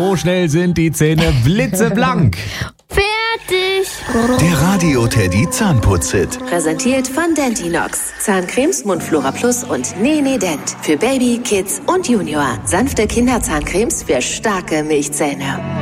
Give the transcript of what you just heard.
So schnell sind die Zähne blitzeblank. Fertig! Der Radio-Teddy Zahnputz-Hit. Präsentiert von Dentinox. Zahncremes, Mundflora Plus und Nee Dent. Für Baby, Kids und Junior. Sanfte Kinderzahncremes für starke Milchzähne.